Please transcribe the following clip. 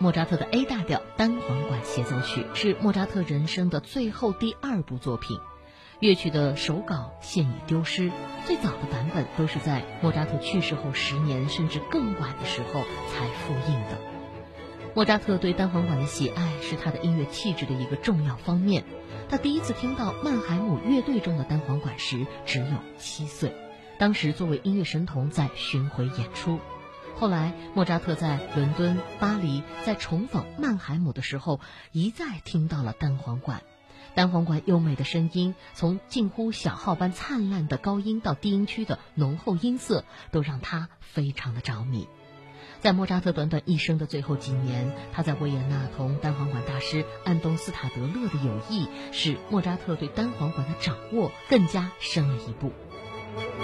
莫扎特的 A 大调单簧管协奏曲，是莫扎特人生的最后第2部作品。乐曲的手稿现已丢失，最早的版本都是在莫扎特去世后10年甚至更晚的时候才复印的。莫扎特对单簧管的喜爱是他的音乐气质的一个重要方面。他第一次听到曼海姆乐队中的单簧管时只有7岁，当时作为音乐神童在巡回演出。后来莫扎特在伦敦、巴黎在重访曼海姆的时候，一再听到了单簧管。单簧管优美的声音，从近乎小号般灿烂的高音到低音区的浓厚音色，都让他非常的着迷。在莫扎特短短一生的最后几年，他在维也纳同单簧管大师安东斯塔德勒的友谊，使莫扎特对单簧管的掌握更加深了一步。